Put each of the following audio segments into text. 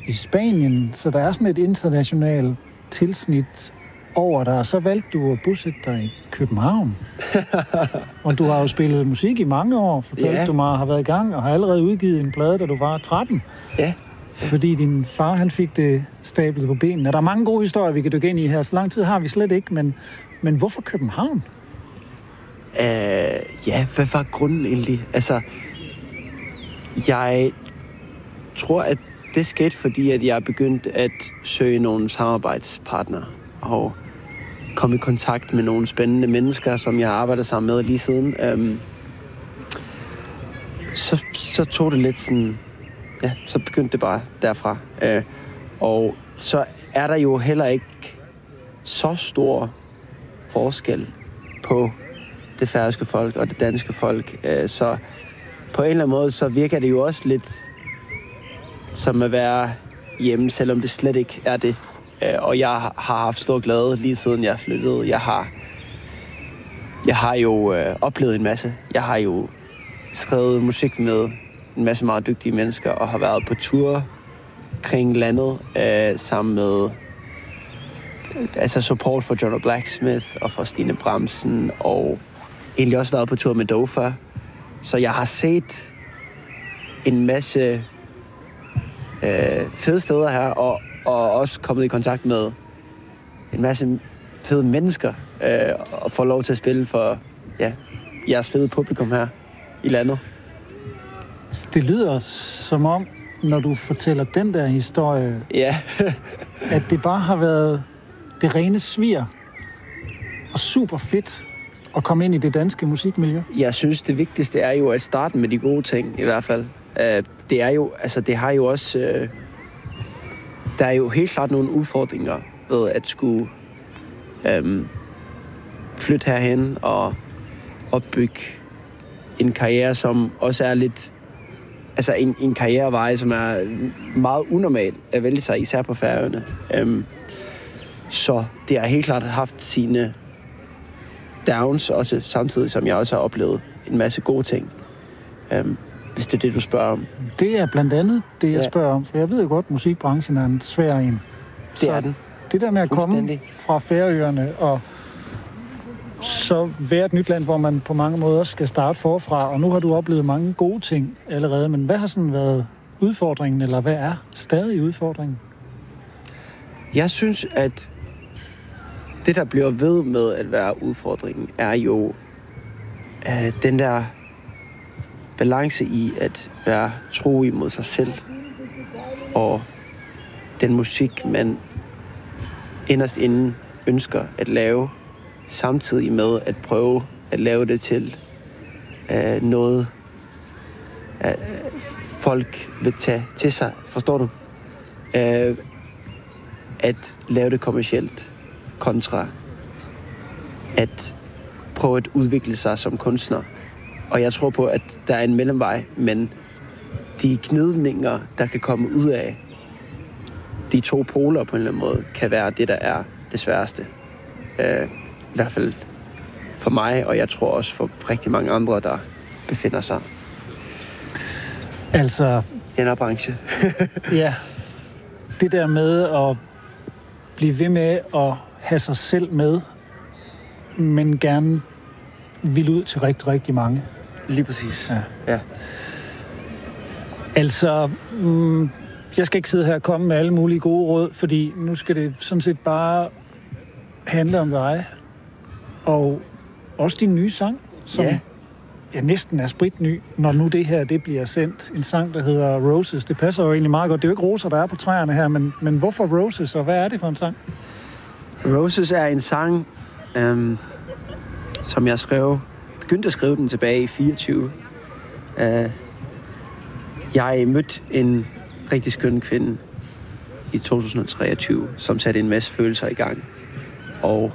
i Spanien, så der er sådan et internationalt tilsnit over dig, og så valgte du at bosætte dig i København. Og du har jo spillet musik i mange år, fortalte du mig, har været i gang, og har allerede udgivet en plade, da du var 13. Ja. Fordi din far, han fik det stablet på benene. Og der er mange gode historier, vi kan dykke ind i her. Så lang tid har vi slet ikke, men hvorfor København? Hvad var grunden egentlig? Altså, jeg tror, at det skete, fordi at jeg begyndte at søge nogle samarbejdspartnere og komme i kontakt med nogle spændende mennesker, som jeg har arbejdet sammen med lige siden. Så tog det lidt sådan... Ja, så begyndte det bare derfra. Og så er der jo heller ikke så stor forskel på det færøske folk og det danske folk. Så på en eller anden måde, så virker det jo også lidt som at være hjemme, selvom det slet ikke er det. Og jeg har haft stor glæde lige siden jeg flyttede. Jeg har jo oplevet en masse. Jeg har jo skrevet musik med en masse meget dygtige mennesker og har været på tur kring landet sammen med support for John Blacksmith og for Stine Bramsen og egentlig også været på tur med Dofa. Så jeg har set en masse fede steder her og også kommet i kontakt med en masse fede mennesker og få lov til at spille for jeres fede publikum her i landet. Det lyder som om, når du fortæller den der historie, at det bare har været det rene svir og super fedt at komme ind i det danske musikmiljø. Jeg synes, det vigtigste er jo at starte med de gode ting, i hvert fald. Det er jo, det har jo også... der er jo helt klart nogle udfordringer ved at skulle flytte herhen og opbygge en karriere, som også er lidt... en karrierevej, som er meget unormal at vælge sig, især på Færøerne. Så det har helt klart haft sine downs også, samtidig som jeg også har oplevet en masse gode ting. Hvis det er det, du spørger om. Det er blandt andet det, jeg spørger om, for jeg ved jo godt, at musikbranchen er en svær en. Det er den. Det der med at komme fra Færøerne og så være et nyt land, hvor man på mange måder skal starte forfra, og nu har du oplevet mange gode ting allerede, men hvad har sådan været udfordringen, eller hvad er stadig udfordringen? Jeg synes, at det, der bliver ved med at være udfordringen, er jo den der balance i at være tro imod sig selv, og den musik, man inderst inden ønsker at lave, samtidig med at prøve at lave det til noget, folk vil tage til sig. Forstår du? At lave det kommercielt kontra at prøve at udvikle sig som kunstner. Og jeg tror på, at der er en mellemvej, men de gnidninger, der kan komme ud af de to poler på en eller anden måde, kan være det, der er det sværeste. I hvert fald for mig, og jeg tror også for rigtig mange andre, der befinder sig altså i den her branche. Ja, det der med at blive ved med at have sig selv med, men gerne vil ud til rigtig, rigtig mange. Lige præcis. Ja. Altså, jeg skal ikke sidde her og komme med alle mulige gode råd, fordi nu skal det sådan set bare handle om dig. Og også din nye sang, som næsten er spritny, når nu det her det bliver sendt. En sang, der hedder Roses. Det passer jo egentlig meget godt. Det er jo ikke roser, der er på træerne her, men hvorfor Roses, og hvad er det for en sang? Roses er en sang, som jeg begyndte at skrive den tilbage i 24. Jeg mødte en rigtig skøn kvinde i 2023, som satte en masse følelser i gang. Og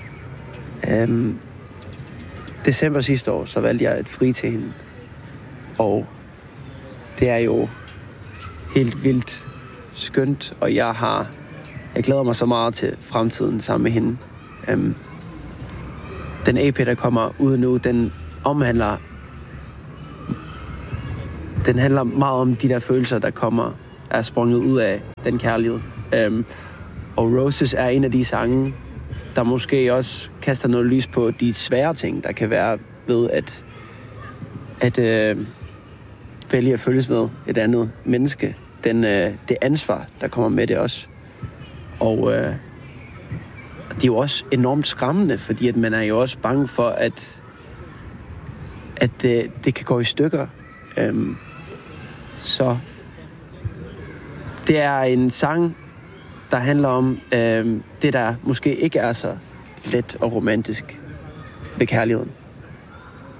december sidste år, så valgte jeg at fri til hende. Og det er jo helt vildt skønt, og jeg glæder mig så meget til fremtiden sammen med hende. Den EP, der kommer ud nu, den handler meget om de der følelser, der kommer er sprunget ud af den kærlighed. Og Roses er en af de sange, der måske også kaster noget lys på de svære ting, der kan være ved at vælge at følges med et andet menneske. Det ansvar, der kommer med det også. Og det er jo også enormt skræmmende, fordi at man er jo også bange for, at det kan gå i stykker. Så det er en sang, der handler om det, der måske ikke er så let og romantisk ved kærligheden.